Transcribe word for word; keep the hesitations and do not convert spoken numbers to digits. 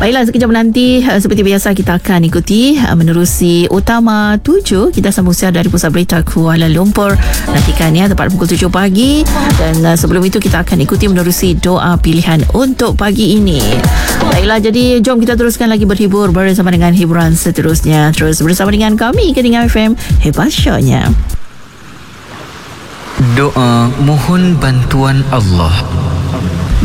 Baiklah, sekejap nanti uh, seperti biasa kita akan ikuti uh, menerusi Utama tujuh. Kita sambung siar dari Pusat Berita Kuala Lumpur. Nantikan ya tepat pukul tujuh pagi. Dan uh, sebelum itu kita akan ikuti menerusi doa pilihan untuk pagi ini. Baiklah, jadi jom kita teruskan lagi berhibur bersama dengan hiburan seterusnya. Terus bersama dengan kami Kedengar F M, hebat syoknya. Doa mohon bantuan Allah.